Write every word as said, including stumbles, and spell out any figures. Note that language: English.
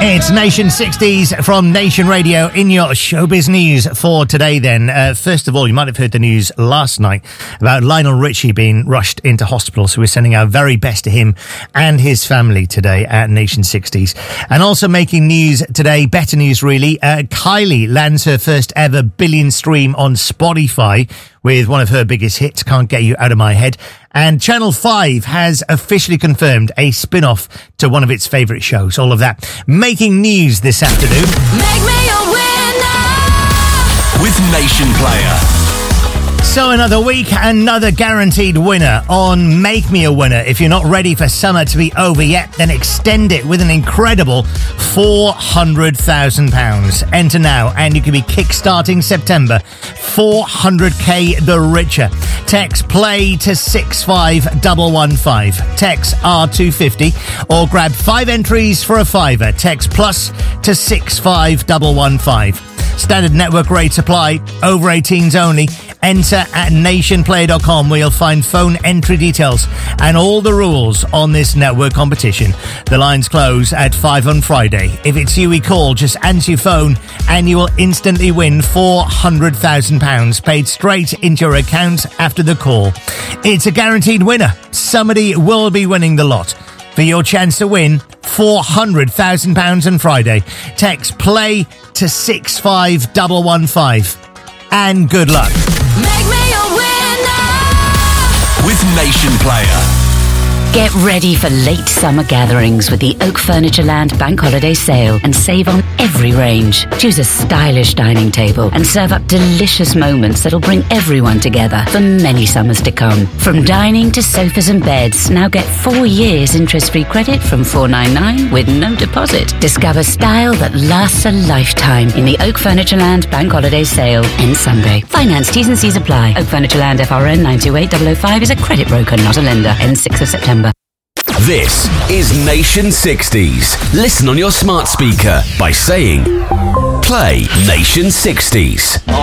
It's Nation sixties from Nation Radio in your showbiz news for today then. Uh, first of all, you might have heard the news last night about Lionel Richie being rushed into hospital, so we're sending our very best to him and his family today at Nation sixties. And also making news today, better news really, uh, Kylie lands her first ever billion stream on Spotify with one of her biggest hits, Can't Get You Out of My Head. And Channel five has officially confirmed a spin-off to one of its favourite shows. All of that making news this afternoon. Make me a winner with Nation Player. So another week, another guaranteed winner on Make Me a Winner. If you're not ready for summer to be over yet, then extend it with an incredible four hundred thousand pounds. Enter now and you can be kickstarting September four hundred k the richer. Text play to six five one one five. Text R two fifty or grab five entries for a fiver. Text plus to six five one one five. Standard network rates apply. Over eighteens only. Enter at nation player dot com where you'll find phone entry details and all the rules on this network competition. The lines close at five on Friday. If it's you we call, just answer your phone and you will instantly win four hundred thousand pounds paid straight into your account after the call. It's a guaranteed winner. Somebody will be winning the lot. For your chance to win four hundred thousand pounds on Friday, text play to six five one one five. And good luck. Make me a winner with Nation Player. Get ready for late summer gatherings with the Oak Furnitureland Bank Holiday Sale and save on every range. Choose a stylish dining table and serve up delicious moments that'll bring everyone together for many summers to come. From dining to sofas and beds, now get four years interest-free credit from four ninety-nine with no deposit. Discover style that lasts a lifetime in the Oak Furnitureland Bank Holiday Sale ends Sunday. Finance T's and C's apply. Oak Furnitureland F R N nine two eight zero zero five is a credit broker, not a lender. Ends sixth of September. This is Nation sixties. Listen on your smart speaker by saying, play Nation sixties.